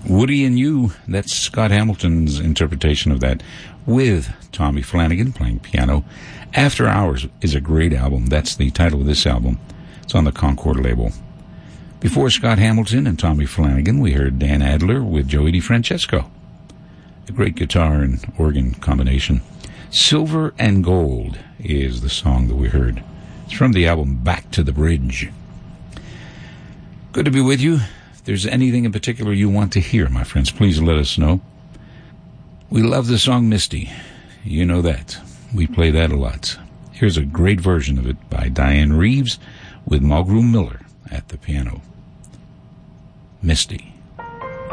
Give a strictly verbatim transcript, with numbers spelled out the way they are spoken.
Woody and You, that's Scott Hamilton's interpretation of that, with Tommy Flanagan playing piano. After Hours is a great album. That's the title of this album. It's on the Concord label. Before Scott Hamilton and Tommy Flanagan, we heard Dan Adler with Joey DeFrancesco. A great guitar and organ combination. Silver and Gold is the song that we heard. It's from the album Back to the Bridge. Good to be with you. If there's anything in particular you want to hear, my friends, please let us know. We love the song Misty. You know that. We play that a lot. Here's a great version of it by Diane Reeves with Mulgrew Miller at the piano. Misty.